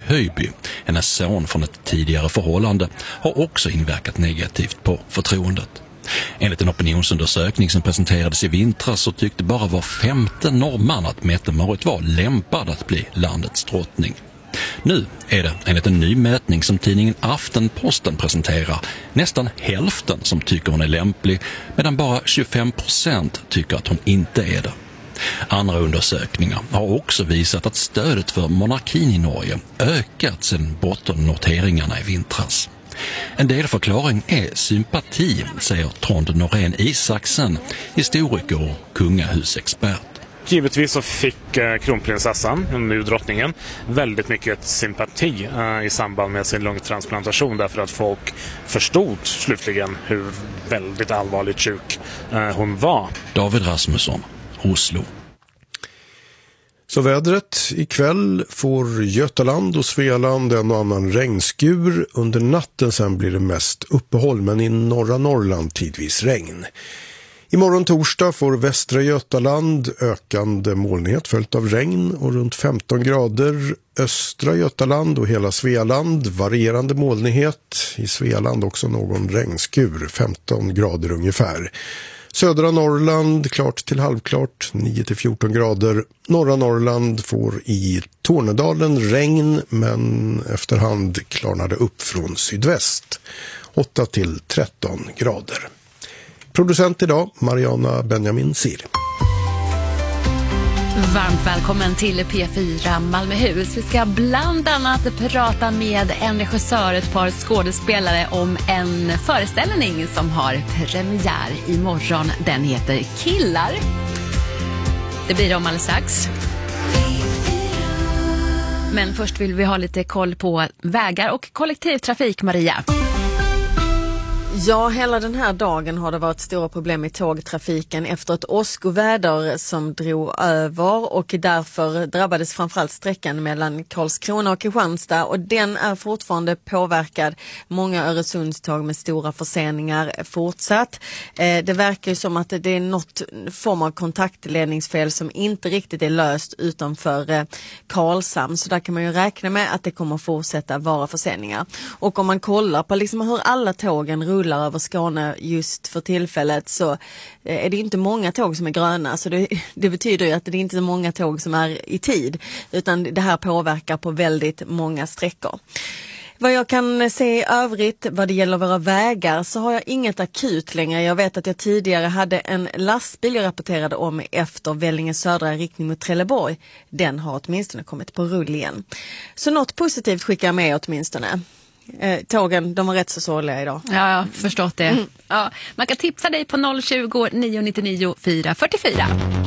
Höjby, hennes son från ett tidigare förhållande, har också inverkat negativt på förtroendet. Enligt en opinionsundersökning som presenterades i vintras så tyckte bara var 5:e norrman att Mette-Marit var lämpad att bli landets drottning. Nu är det enligt en ny mätning som tidningen Aftenposten presenterar nästan hälften som tycker hon är lämplig, medan bara 25% tycker att hon inte är det. Andra undersökningar har också visat att stödet för monarkin i Norge ökat sedan bottennoteringarna i vintras. En delförklaring är sympati, säger Trond Norén Isaksen, historiker och kungahusexpert. Givetvis så fick kronprinsessan, nu drottningen, väldigt mycket sympati i samband med sin lungtransplantation, därför att folk förstod slutligen hur väldigt allvarligt sjuk hon var. David Rasmusson, Oslo. Så vädret: ikväll får Götaland och Svealand en och annan regnskur. Under natten sen blir det mest uppehåll, men i norra Norrland tidvis regn. Imorgon torsdag får västra Götaland ökande molnighet följt av regn och runt 15 grader. Östra Götaland och hela Svealand varierande molnighet. I Svealand också någon regnskur, 15 grader ungefär. Södra Norrland klart till halvklart, 9-14 grader. Norra Norrland får i Tornedalen regn, men efterhand klarnar det upp från sydväst, 8-13 grader. Producent idag, Mariana Benjamin Sir. Varmt välkommen till P4 Malmöhus. Vi ska bland annat prata med en regissör, ett par skådespelare om en föreställning som har premiär imorgon. Den heter Killar. Det blir om alldeles strax. Men först vill vi ha lite koll på vägar och kollektivtrafik, Maria. Ja, hela den här dagen har det varit stora problem i tågtrafiken efter ett åskoväder som drog över, och därför drabbades framförallt sträckan mellan Karlskrona och Kristianstad, och den är fortfarande påverkad. Många Öresundståg med stora förseningar fortsatt. Det verkar ju som att det är något form av kontaktledningsfel som inte riktigt är löst utanför Karlshamn, så där kan man ju räkna med att det kommer fortsätta vara förseningar. Och om man kollar på liksom hur alla tågen rullar över Skåne just för tillfället, så är det inte många tåg som är gröna, så det betyder ju att det är inte så många tåg som är i tid, utan det här påverkar på väldigt många sträckor. Vad jag kan se i övrigt vad det gäller våra vägar så har jag inget akut längre. Jag vet att jag tidigare hade en lastbil jag rapporterade om efter Vellinge södra riktning mot Trelleborg. Den har åtminstone kommit på rull igen. Så något positivt skickar jag med åtminstone. Tågen, de var rätt så såliga idag. Ja, jag har förstått det. Ja, man kan tipsa dig på 020 999 444.